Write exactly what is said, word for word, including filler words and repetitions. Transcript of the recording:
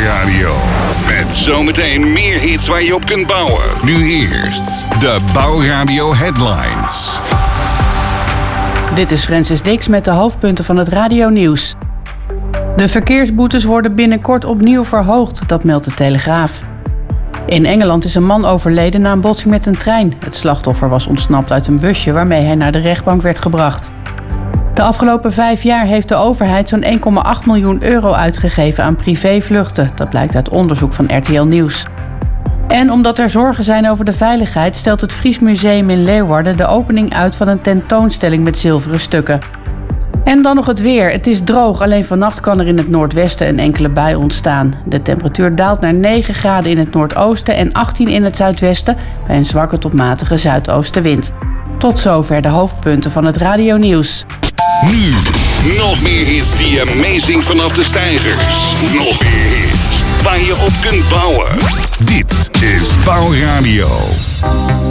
Bouwradio. Met zometeen meer hits waar je op kunt bouwen. Nu eerst de Bouwradio Headlines. Dit is Francis Dix met de hoofdpunten van het radionieuws. De verkeersboetes worden binnenkort opnieuw verhoogd, dat meldt de Telegraaf. In Engeland is een man overleden na een botsing met een trein. Het slachtoffer was ontsnapt uit een busje waarmee hij naar de rechtbank werd gebracht. De afgelopen vijf jaar heeft de overheid zo'n één komma acht miljoen euro uitgegeven aan privévluchten. Dat blijkt uit onderzoek van R T L Nieuws. En omdat er zorgen zijn over de veiligheid, stelt het Fries Museum in Leeuwarden de opening uit van een tentoonstelling met zilveren stukken. En dan nog het weer. Het is droog, alleen vannacht kan er in het noordwesten een enkele bui ontstaan. De temperatuur daalt naar negen graden in het noordoosten en achttien in het zuidwesten bij een zwakke tot matige zuidoostenwind. Tot zover de hoofdpunten van het radionieuws. Nu, nog meer hits die amazing vanaf de steigers. Nog meer hits waar je op kunt bouwen. Dit is Bouwradio.